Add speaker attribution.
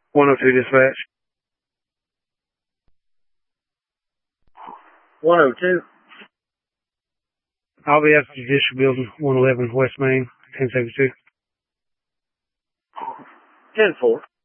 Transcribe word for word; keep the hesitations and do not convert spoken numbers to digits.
Speaker 1: one oh two dispatch.
Speaker 2: one oh two.
Speaker 1: I'll be at the Judicial Building, one eleven West Main, ten seventy-two.
Speaker 2: ten four.